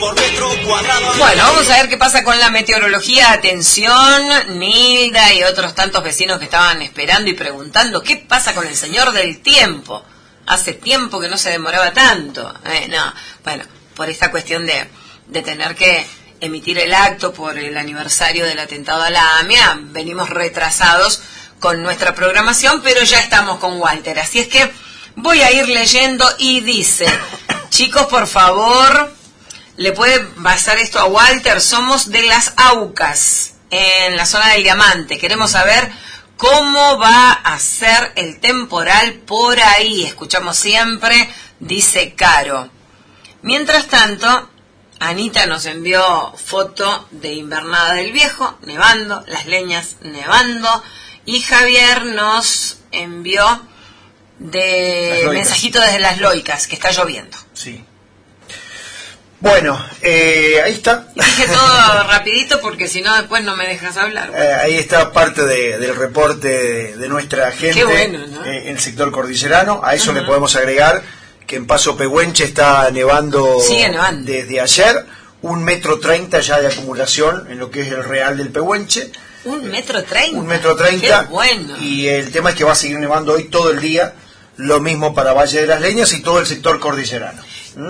por metro cuadrado. Bueno, vamos a ver qué pasa con la meteorología. Atención, Nilda y otros tantos vecinos que estaban esperando y preguntando qué pasa con el señor del tiempo. Hace tiempo que no se demoraba tanto. No, bueno, por esta cuestión de tener que emitir el acto por el aniversario del atentado a la AMIA, venimos retrasados con nuestra programación, pero ya estamos con Walter. Así es que voy a ir leyendo y dice, chicos, por favor, le puede pasar esto a Walter. Somos de las Aucas, en la zona del Diamante. Queremos saber cómo va a ser el temporal por ahí. Escuchamos siempre, dice Caro. Mientras tanto, Anita nos envió foto de Invernada del Viejo, nevando, Las Leñas nevando, y Javier nos envió de mensajito desde Las Loicas, que está lloviendo. Sí. Bueno, ahí está. Y dije todo rapidito porque si no después no me dejas hablar. Ahí está parte del reporte de nuestra gente. Qué bueno, ¿no? En el sector cordillerano. A eso le podemos agregar que en Paso Pehuenche está nevando, sigue nevando desde ayer, 1,30 m ya de acumulación en lo que es el Real del Pehuenche. 1,30 m. 1,30 m. Qué bueno. Y el tema es que va a seguir nevando hoy todo el día. Lo mismo para Valle de las Leñas y todo el sector cordillerano.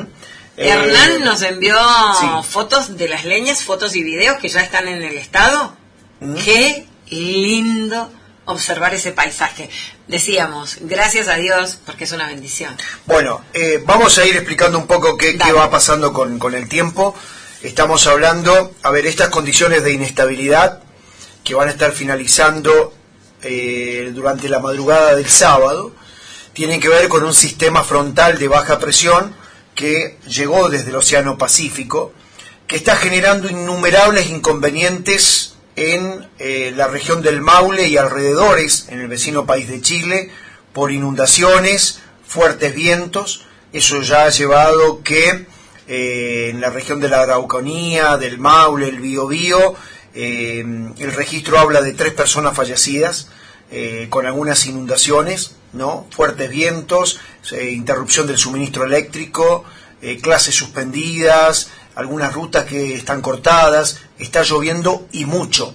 Hernán nos envió sí, fotos de Las Leñas, fotos y videos que ya están en el estado. Qué lindo observar ese paisaje. Decíamos, gracias a Dios, porque es una bendición. Bueno, vamos a ir explicando un poco qué va pasando con el tiempo. Estamos hablando, a ver, estas condiciones de inestabilidad que van a estar finalizando durante la madrugada del sábado, tienen que ver con un sistema frontal de baja presión que llegó desde el Océano Pacífico, que está generando innumerables inconvenientes en la región del Maule y alrededores, en el vecino país de Chile, por inundaciones, fuertes vientos. Eso ya ha llevado que en la región de la Araucanía, del Maule, el Biobío, el registro habla de 3 personas fallecidas con algunas inundaciones, ¿no? Fuertes vientos, interrupción del suministro eléctrico, clases suspendidas, algunas rutas que están cortadas, está lloviendo y mucho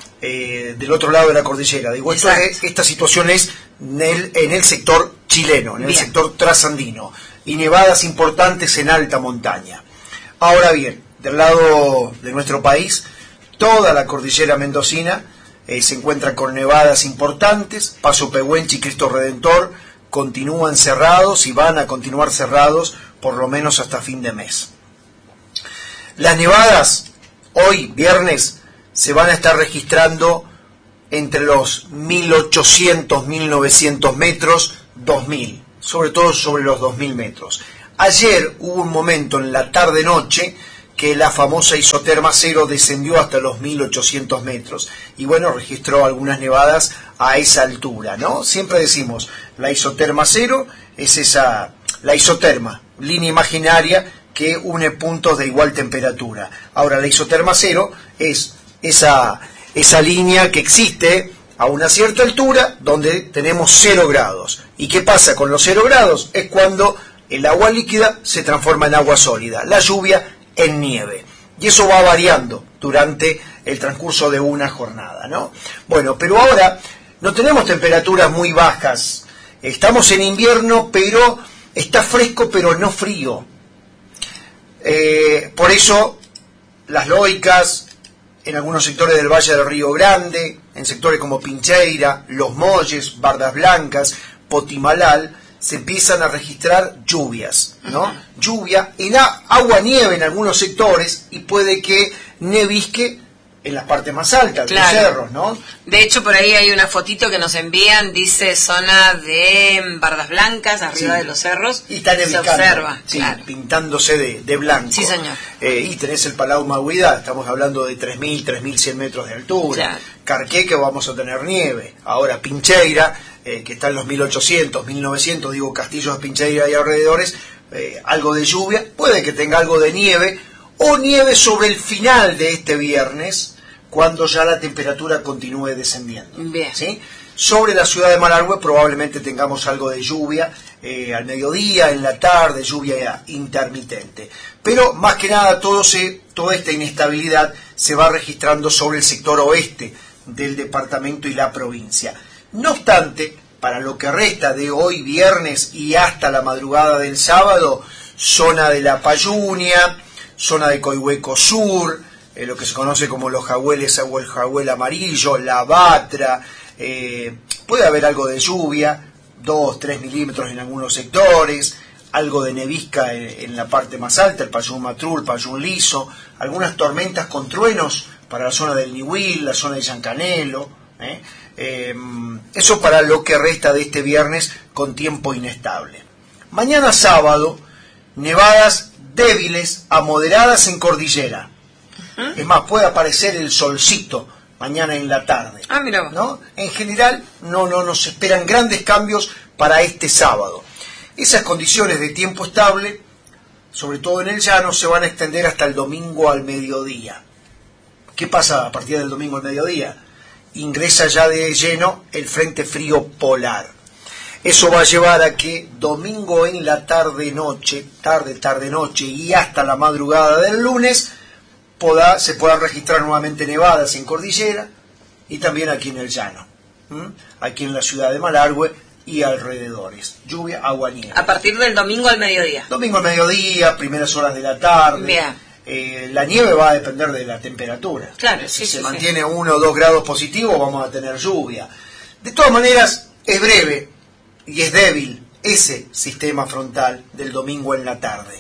del otro lado de la cordillera. Digo, esta situación es en el sector chileno, en el sector trasandino, y nevadas importantes en alta montaña. Ahora bien, del lado de nuestro país, toda la cordillera mendocina se encuentra con nevadas importantes. Paso Pehuenche y Cristo Redentor continúan cerrados y van a continuar cerrados por lo menos hasta fin de mes. Las nevadas hoy, viernes, se van a estar registrando entre los 1.800, 1.900 metros, 2.000, sobre todo sobre los 2.000 metros. Ayer hubo un momento en la tarde-noche que la famosa isoterma cero descendió hasta los 1.800 metros y bueno, registró algunas nevadas a esa altura, ¿no? Siempre decimos, la isoterma cero es la isoterma, línea imaginaria que une puntos de igual temperatura. Ahora, la isoterma cero es esa línea que existe a una cierta altura donde tenemos 0 grados. ¿Y qué pasa con los 0 grados? Es cuando el agua líquida se transforma en agua sólida, la lluvia en nieve. Y eso va variando durante el transcurso de una jornada, ¿no? Bueno, pero ahora no tenemos temperaturas muy bajas. Estamos en invierno, pero está fresco, pero no frío. Por eso, Las Loicas, en algunos sectores del Valle del Río Grande, en sectores como Pincheira, Los Molles, Bardas Blancas, Potimalal, se empiezan a registrar lluvias, ¿no? Lluvia, agua-nieve en algunos sectores y puede que nevisque en las partes más altas, de los cerros, ¿no? De hecho, por ahí hay una fotito que nos envían, dice zona de Bardas Blancas, arriba de los cerros, y está nevicando, se observa, pintándose de blanco. Sí, señor. Y tenés el Palau Mahuidá, estamos hablando de 3.000, 3.100 metros de altura. Carqué, que vamos a tener nieve. Ahora Pincheira, que está en los 1.800, 1.900, digo Castillos de Pincheira y alrededores, algo de lluvia, puede que tenga algo de nieve, o nieve sobre el final de este viernes, cuando ya la temperatura continúe descendiendo. Bien. ¿Sí? Sobre la ciudad de Malargüe probablemente tengamos algo de lluvia al mediodía, en la tarde, lluvia intermitente. Pero más que nada toda esta inestabilidad se va registrando sobre el sector oeste del departamento y la provincia. No obstante, para lo que resta de hoy viernes y hasta la madrugada del sábado, zona de La Payunia, zona de Coihueco Sur, lo que se conoce como los Jagüeles o el Jagüel Amarillo, La Batra, puede haber algo de lluvia, 2-3 milímetros en algunos sectores, algo de nevisca en la parte más alta, el Payún Matrú, el Payún Liso, algunas tormentas con truenos para la zona del Nihuil, la zona de Yancanelo, eso para lo que resta de este viernes con tiempo inestable. Mañana sábado, nevadas débiles a moderadas en cordillera. Es más, puede aparecer el solcito mañana en la tarde. Mira vos. ¿No? En general no nos esperan grandes cambios para este sábado. Esas condiciones de tiempo estable, sobre todo en el llano, se van a extender hasta el domingo al mediodía. ¿Qué pasa a partir del domingo al mediodía? Ingresa ya de lleno el frente frío polar. Eso va a llevar a que domingo en la tarde-noche y hasta la madrugada del lunes se puedan registrar nuevamente nevadas en cordillera y también aquí en el llano, aquí en la ciudad de Malargüe y alrededores. Lluvia, agua, nieve. A partir del domingo al mediodía. Domingo al mediodía, primeras horas de la tarde. Bien. La nieve va a depender de la temperatura. Claro, si sí, se sí, mantiene 1 o 2 grados positivos, vamos a tener lluvia. De todas maneras, es breve y es débil ese sistema frontal del domingo en la tarde.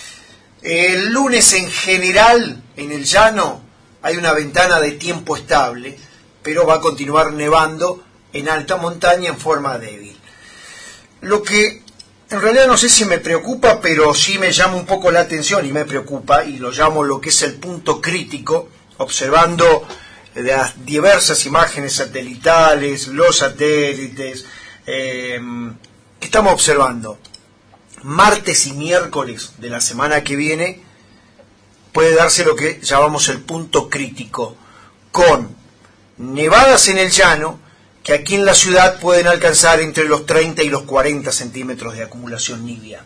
El lunes en general, en el llano, hay una ventana de tiempo estable, pero va a continuar nevando en alta montaña en forma débil. Lo que en realidad no sé si me preocupa, pero sí me llama un poco la atención y me preocupa, y lo llamo lo que es el punto crítico, observando las diversas imágenes satelitales, los satélites, que estamos observando. Martes y miércoles de la semana que viene puede darse lo que llamamos el punto crítico, con nevadas en el llano que aquí en la ciudad pueden alcanzar entre los 30 y los 40 centímetros de acumulación nívea.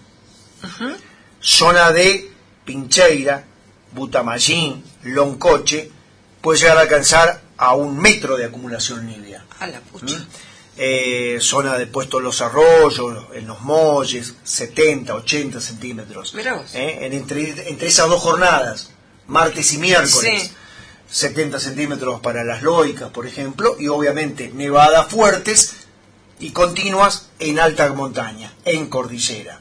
Zona de Pincheira, Butamayín, Loncoche puede llegar a alcanzar a 1 metro de acumulación nívea. A la pucha. Zona de Puesto Los Arroyos, en los Molles, 70, 80 centímetros. Mirá vos. Entre esas 2 jornadas, martes y miércoles, sí. 70 centímetros para Las Loicas, por ejemplo, y obviamente nevadas fuertes y continuas en alta montaña, en cordillera.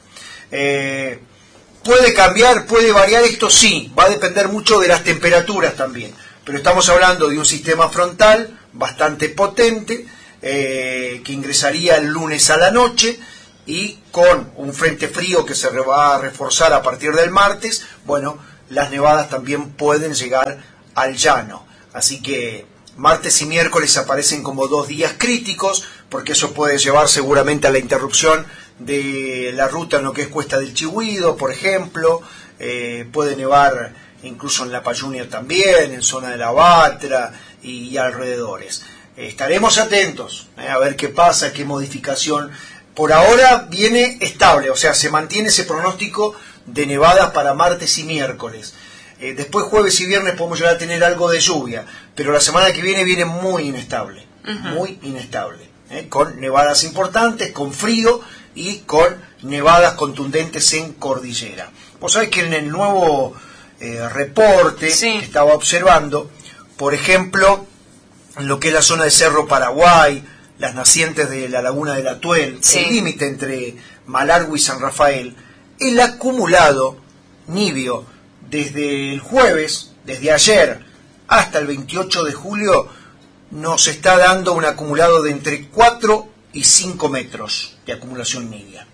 ¿Puede cambiar, puede variar esto? Sí, va a depender mucho de las temperaturas también, pero estamos hablando de un sistema frontal bastante potente, que ingresaría el lunes a la noche y con un frente frío que se va a reforzar a partir del martes. Bueno, las nevadas también pueden llegar al llano, así que martes y miércoles aparecen como 2 días críticos, porque eso puede llevar seguramente a la interrupción de la ruta en lo que es Cuesta del Chihuido, por ejemplo. Puede nevar incluso en La Payunia también, en zona de La Batra y alrededores. Estaremos atentos a ver qué pasa, qué modificación. Por ahora viene estable, o sea, se mantiene ese pronóstico de nevadas para martes y miércoles. Después jueves y viernes podemos llegar a tener algo de lluvia, pero la semana que viene muy inestable, muy inestable, con nevadas importantes, con frío y con nevadas contundentes en cordillera. Vos sabés que en el nuevo reporte que estaba observando, por ejemplo, en lo que es la zona de Cerro Paraguay, las nacientes de la laguna del Atuel, el límite entre Malargüe y San Rafael, el acumulado níveo desde el jueves, desde ayer hasta el 28 de julio, nos está dando un acumulado de entre 4 y 5 metros de acumulación nívea.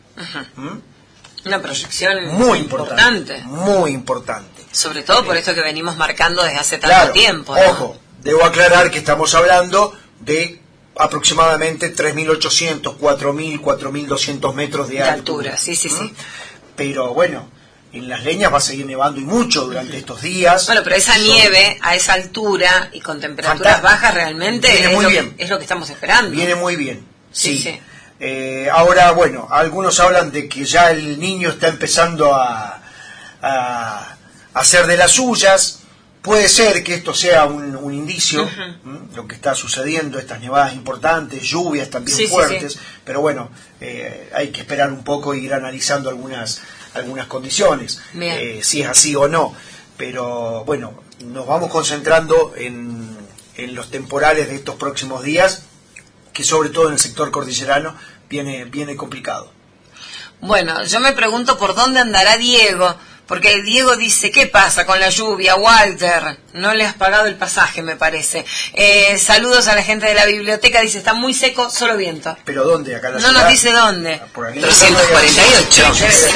Una proyección muy importante. Muy importante. Sobre todo por esto que venimos marcando desde hace tanto tiempo, ¿no? Ojo, debo aclarar que estamos hablando de aproximadamente 3.800, 4.000, 4.200 metros de altura. Sí. Pero bueno, En Las Leñas va a seguir nevando y mucho durante estos días. Bueno, pero esa nieve a esa altura y con temperaturas bajas realmente es lo que estamos esperando. Viene muy bien, sí. Sí. Ahora, bueno, algunos hablan de que ya el niño está empezando a hacer de las suyas. Puede ser que esto sea un indicio, lo que está sucediendo, estas nevadas importantes, lluvias también fuertes, pero bueno, hay que esperar un poco e ir analizando algunas condiciones, si es así o no. Pero bueno, nos vamos concentrando en los temporales de estos próximos días, que sobre todo en el sector cordillerano viene complicado. Bueno, yo me pregunto por dónde andará Diego, porque Diego dice, ¿qué pasa con la lluvia, Walter? No le has pagado el pasaje, me parece. Saludos a la gente de la biblioteca, dice, está muy seco, solo viento. ¿Pero dónde? ¿Acá en la ciudad? No nos dice dónde. Por aquí. 348.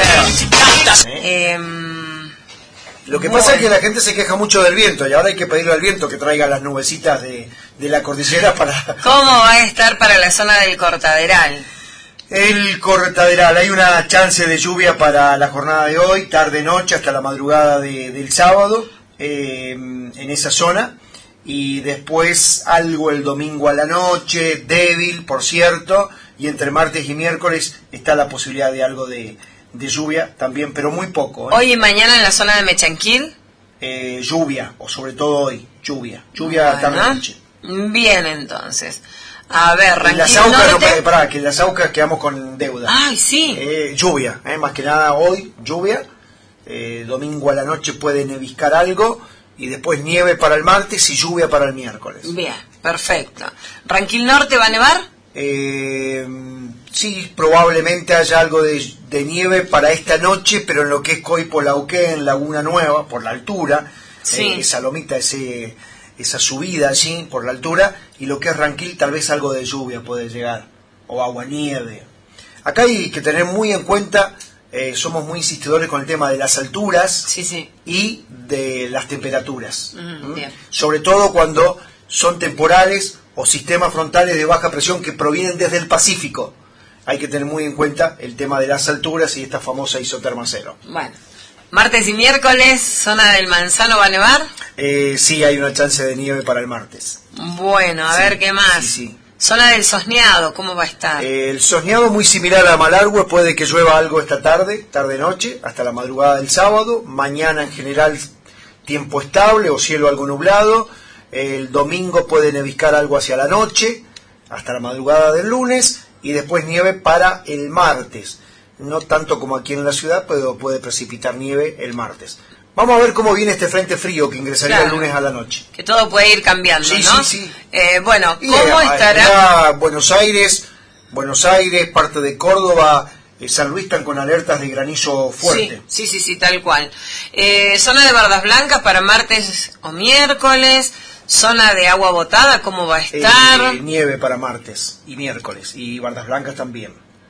Lo que pasa es que la gente se queja mucho del viento, y ahora hay que pedirle al viento que traiga las nubecitas de la cordillera para... ¿Cómo va a estar para la zona del Cortaderal? El Cortaderal, hay una chance de lluvia para la jornada de hoy, tarde-noche, hasta la madrugada del sábado, en esa zona, y después algo el domingo a la noche, débil, por cierto, y entre martes y miércoles está la posibilidad de algo de lluvia también, pero muy poco. ¿Hoy y mañana en la zona de Mechanquil? Lluvia, o sobre todo hoy, lluvia tarde-noche. Bien, entonces. A ver, en las Aucas, que en las Aucas quedamos con deuda. Ay, sí. Lluvia, más que nada hoy, lluvia. Domingo a la noche puede neviscar algo, y después nieve para el martes y lluvia para el miércoles. Bien, perfecto. ¿Ranquil Norte va a nevar? Sí, probablemente haya algo de nieve para esta noche, pero en lo que es Coipo, Lauquén, Laguna Nueva, por la altura, esa lomita, esa subida allí por la altura, y lo que es Ranquil tal vez algo de lluvia puede llegar, o aguanieve. Acá hay que tener muy en cuenta, somos muy insistidores con el tema de las alturas y de las temperaturas, bien. Sobre todo cuando son temporales o sistemas frontales de baja presión que provienen desde el Pacífico. Hay que tener muy en cuenta el tema de las alturas y esta famosa isoterma cero. Bueno. Martes y miércoles, zona del Manzano, ¿va a nevar? Sí, hay una chance de nieve para el martes. Bueno, a ver qué más. Sí. Zona del Sosneado, ¿cómo va a estar? El Sosneado muy similar a Malargüe, puede que llueva algo esta tarde-noche, hasta la madrugada del sábado. Mañana en general tiempo estable o cielo algo nublado. El domingo puede neviscar algo hacia la noche, hasta la madrugada del lunes, y después nieve para el martes. No tanto como aquí en la ciudad, pero puede precipitar nieve el martes. Vamos a ver cómo viene este frente frío que ingresaría el lunes a la noche. Que todo puede ir cambiando, ¿no? Sí. Bueno, ¿cómo estará? Buenos Aires, parte de Córdoba, San Luis están con alertas de granizo fuerte. Sí, tal cual. Zona de Bardas Blancas para martes o miércoles. Zona de agua botada, ¿cómo va a estar? Nieve para martes y miércoles, y Bardas Blancas también.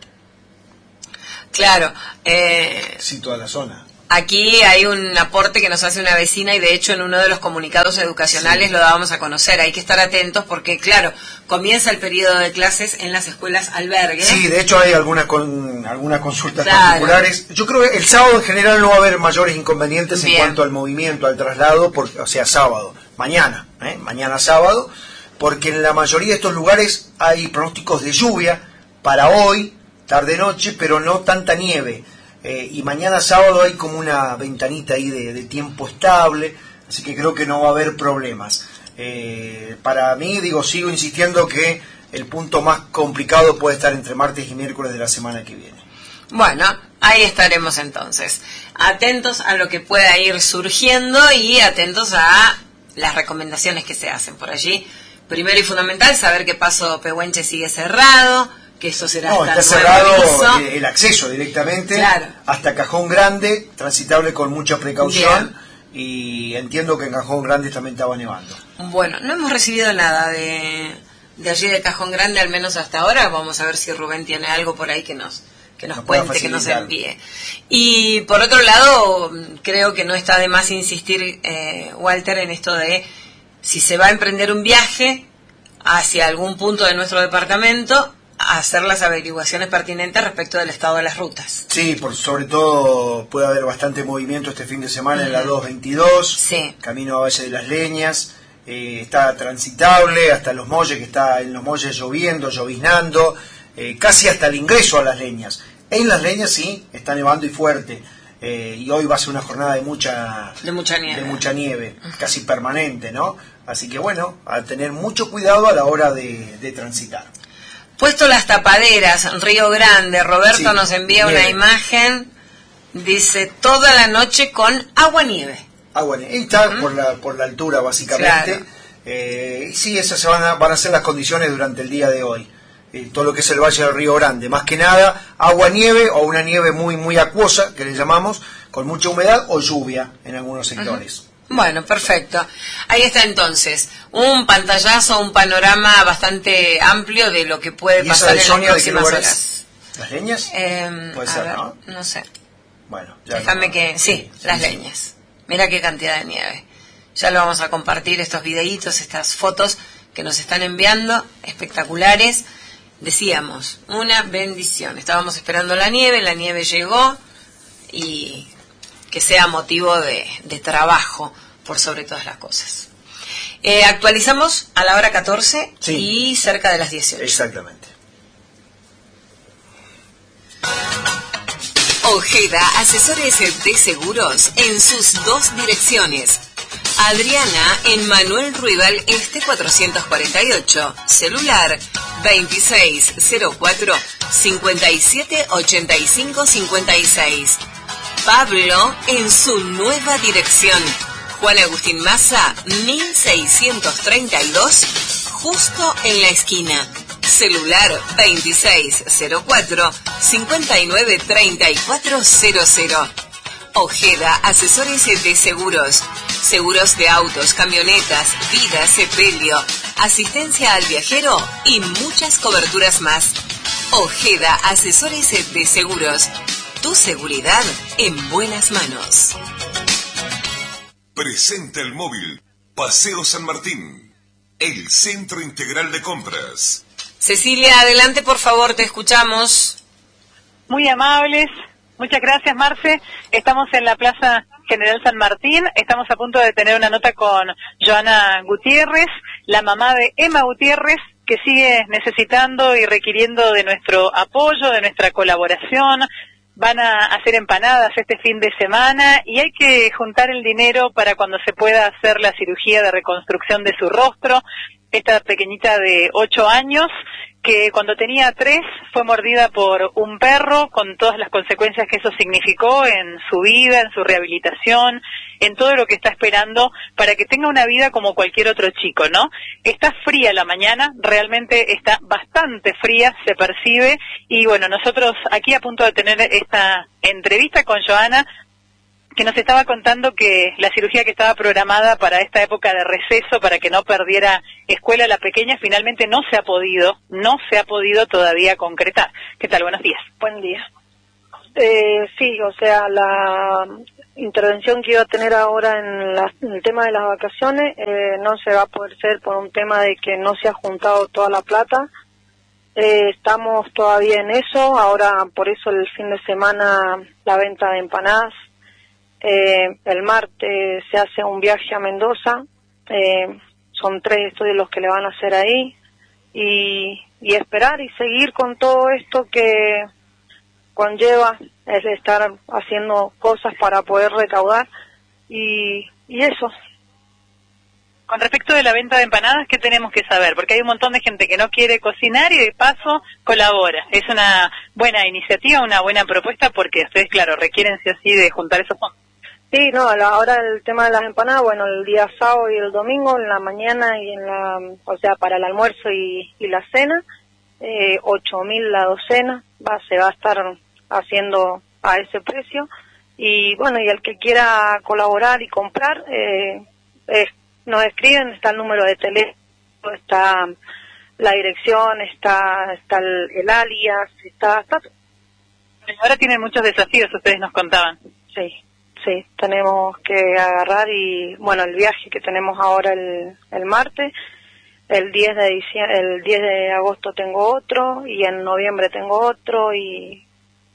Claro. Sí, toda la zona. Aquí hay un aporte que nos hace una vecina, y de hecho en uno de los comunicados educacionales lo dábamos a conocer. Hay que estar atentos porque, claro, comienza el periodo de clases en las escuelas albergues. Sí, de hecho hay algunas consultas particulares. Yo creo que el sábado en general no va a haber mayores inconvenientes en cuanto al movimiento, al traslado, o sea, sábado, mañana sábado, porque en la mayoría de estos lugares hay pronósticos de lluvia para hoy, tarde-noche, pero no tanta nieve. Y mañana sábado hay como una ventanita ahí de tiempo estable, así que creo que no va a haber problemas. Para mí, sigo insistiendo que el punto más complicado puede estar entre martes y miércoles de la semana que viene. Bueno, ahí estaremos entonces, atentos a lo que pueda ir surgiendo y atentos a las recomendaciones que se hacen por allí. Primero y fundamental, saber que Paso Pehuenche sigue cerrado, que eso será está cerrado el acceso directamente hasta Cajón Grande, transitable con mucha precaución. Bien. Y entiendo que en Cajón Grande también estaba nevando. Bueno, no hemos recibido nada de allí de Cajón Grande, al menos hasta ahora. Vamos a ver si Rubén tiene algo por ahí que nos cuente, que nos envíe. Y por otro lado, creo que no está de más insistir, Walter, en esto de si se va a emprender un viaje hacia algún punto de nuestro departamento, a hacer las averiguaciones pertinentes respecto del estado de las rutas. Sí, sobre todo puede haber bastante movimiento este fin de semana en la 222, sí. Camino a Valle de las Leñas, está transitable hasta Los Molles, que está en Los Molles lloviendo, lloviznando, casi hasta el ingreso a Las Leñas. En Las Leñas sí, está nevando y fuerte, y hoy va a ser una jornada de mucha nieve, casi permanente, ¿no? Así que bueno, a tener mucho cuidado a la hora de transitar. Puesto las tapaderas, Río Grande, Roberto Sí, nos envía nieve. una imagen, dice toda la noche con agua-nieve. Y está por la altura básicamente. Claro. Y sí, esas van a ser las condiciones durante el día de hoy. Todo lo que es el Valle del Río Grande. Más que nada, agua-nieve o una nieve muy, muy acuosa, que le llamamos, con mucha humedad o lluvia en algunos sectores. Bueno, perfecto. Ahí está entonces, un pantallazo, un panorama bastante amplio de lo que puede ¿Y esa pasar de en Sonia las de qué próximas lugar horas. es? ¿Las Leñas? Puede ser, ver, ¿no? No sé. Bueno, ya Déjame no. que... Sí, Las Leñas. Mira qué cantidad de nieve. Ya lo vamos a compartir, estos videitos, estas fotos que nos están enviando, espectaculares. Decíamos, una bendición. Estábamos esperando la nieve llegó y que sea motivo de trabajo por sobre todas las cosas. Actualizamos a la hora 14 Sí. Y cerca de las 18. Exactamente. Ojeda, asesores de seguros en sus dos direcciones. Adriana en Manuel Ruibal Este 448, celular 2604 5785 56. Pablo en su nueva dirección, Juan Agustín Maza 1632, justo en la esquina. Celular 2604 593400. Ojeda, asesores de seguros. Seguros de autos, camionetas, vida, sepelio, asistencia al viajero y muchas coberturas más. Ojeda, asesores de seguros. Tu seguridad en buenas manos. Presenta el móvil Paseo San Martín, el centro integral de compras. Cecilia, adelante por favor, te escuchamos. Muy amables, muchas gracias Marce. Estamos en la Plaza General San Martín, estamos a punto de tener una nota con Joana Gutiérrez, la mamá de Emma Gutiérrez, que sigue necesitando y requiriendo de nuestro apoyo, de nuestra colaboración. Van a hacer empanadas este fin de semana y hay que juntar el dinero para cuando se pueda hacer la cirugía de reconstrucción de su rostro. Esta pequeñita de 8 años, que cuando tenía 3 fue mordida por un perro, con todas las consecuencias que eso significó en su vida, en su rehabilitación, en todo lo que está esperando para que tenga una vida como cualquier otro chico, ¿no? Está fría la mañana, realmente está bastante fría, se percibe, y bueno, nosotros aquí a punto de tener esta entrevista con Joana, que nos estaba contando que la cirugía que estaba programada para esta época de receso, para que no perdiera escuela la pequeña, finalmente no se ha podido todavía concretar. ¿Qué tal? Buenos días. Buen día. Sí, o sea, la intervención que iba a tener ahora en el tema de las vacaciones no se va a poder hacer por un tema de que no se ha juntado toda la plata. Estamos todavía en eso, ahora por eso el fin de semana la venta de empanadas. El martes se hace un viaje a Mendoza, son 3 estudios los que le van a hacer ahí, y esperar y seguir con todo esto que conlleva es estar haciendo cosas para poder recaudar, y eso. Con respecto de la venta de empanadas, ¿qué tenemos que saber? Porque hay un montón de gente que no quiere cocinar y de paso colabora. Es una buena iniciativa, una buena propuesta, porque ustedes, claro, requieren sí o sí de juntar esos fondos. Sí, no, ahora el tema de las empanadas, bueno, el día sábado y el domingo, en la mañana y o sea, para el almuerzo y la cena, 8.000 la docena, se va a estar haciendo a ese precio, y bueno, y el que quiera colaborar y comprar, nos escriben, está el número de teléfono, está la dirección, está el alias, está todo. Ahora tienen muchos desafíos, ustedes nos contaban. Sí, tenemos que agarrar, y bueno, el viaje que tenemos ahora el martes, el 10 de agosto tengo otro, y en noviembre tengo otro, y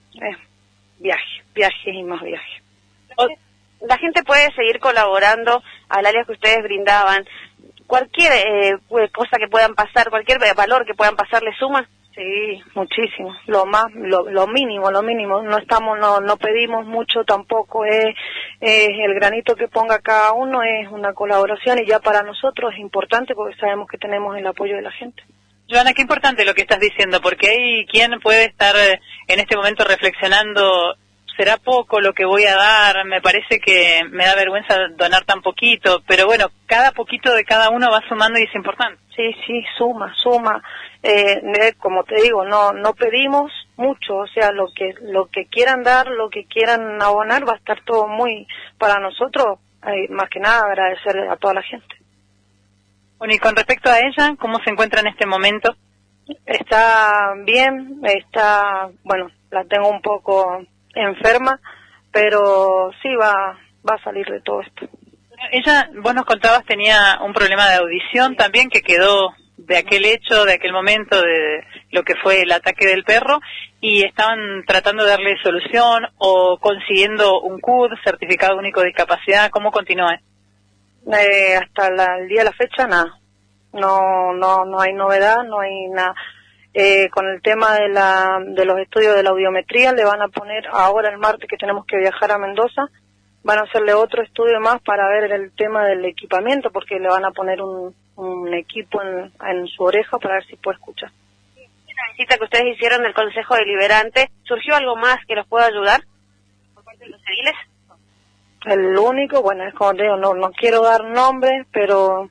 viajes y más viajes. La gente puede seguir colaborando al área que ustedes brindaban. Cualquier cosa que puedan pasar, cualquier valor que puedan pasar, ¿le suma? Sí, muchísimo. Lo mínimo. No pedimos mucho tampoco. El granito que ponga cada uno es una colaboración, y ya para nosotros es importante porque sabemos que tenemos el apoyo de la gente. Joana, qué importante lo que estás diciendo, porque hay quien puede estar en este momento reflexionando: será poco lo que voy a dar, me parece que me da vergüenza donar tan poquito, pero bueno, cada poquito de cada uno va sumando y es importante. Sí, suma. Como te digo, no pedimos mucho, o sea, lo que quieran dar, lo que quieran abonar, va a estar todo muy, para nosotros, más que nada agradecer a toda la gente. Bueno, y con respecto a ella, ¿cómo se encuentra en este momento? Está bien, la tengo un poco enferma, pero sí va a salir de todo esto. Ella, vos nos contabas, tenía un problema de audición también que quedó de aquel hecho, de aquel momento, de lo que fue el ataque del perro, y estaban tratando de darle solución o consiguiendo un CUD, certificado único de discapacidad. ¿Cómo continúa? Hasta el día de la fecha nada, no hay novedad, no hay nada. Con el tema de los estudios de la audiometría, le van a poner ahora el martes que tenemos que viajar a Mendoza, van a hacerle otro estudio más para ver el tema del equipamiento, porque le van a poner un equipo en su oreja para ver si puede escuchar. En la visita que ustedes hicieron del Consejo Deliberante, ¿surgió algo más que los pueda ayudar por parte de los ediles? El único, es como te digo, no quiero dar nombres, pero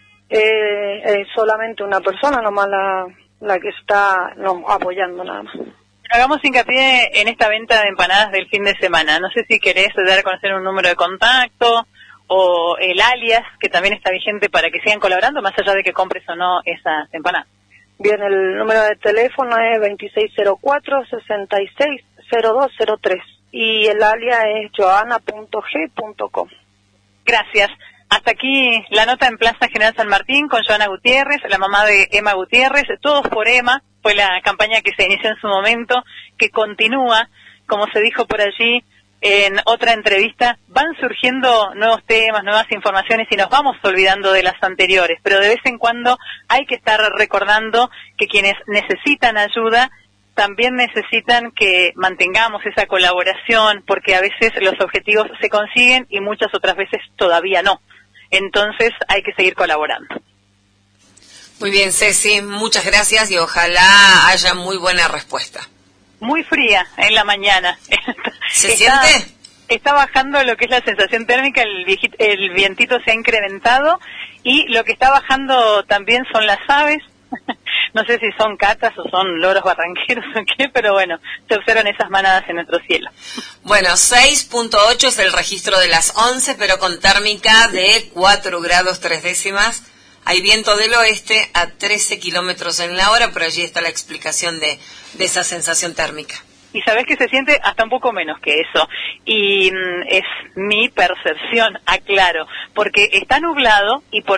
es solamente una persona nomás la que está apoyando nada más. Hagamos hincapié en esta venta de empanadas del fin de semana. No sé si querés dar a conocer un número de contacto o el alias, que también está vigente para que sigan colaborando, más allá de que compres o no esas empanadas. Bien, el número de teléfono es 2604-660203 y el alias es joana.g.com. Gracias. Hasta aquí la nota en Plaza General San Martín con Joana Gutiérrez, la mamá de Emma Gutiérrez. Todos por Emma fue la campaña que se inició en su momento, que continúa, como se dijo por allí en otra entrevista. Van surgiendo nuevos temas, nuevas informaciones y nos vamos olvidando de las anteriores, pero de vez en cuando hay que estar recordando que quienes necesitan ayuda también necesitan que mantengamos esa colaboración, porque a veces los objetivos se consiguen y muchas otras veces todavía no. Entonces hay que seguir colaborando. Muy bien, Ceci, muchas gracias y ojalá haya muy buena respuesta. Muy fría en la mañana. ¿Se siente? Está bajando lo que es la sensación térmica, el vientito se ha incrementado y lo que está bajando también son las aves. No sé si son catas o son loros barranqueros o qué, pero bueno, se observan esas manadas en nuestro cielo. Bueno, 6.8 es el registro de las 11, pero con térmica de 4 grados 3 décimas. Hay viento del oeste a 13 kilómetros en la hora, por allí está la explicación de esa sensación térmica. Y sabés que se siente hasta un poco menos que eso. Y es mi percepción, aclaro, porque está nublado y por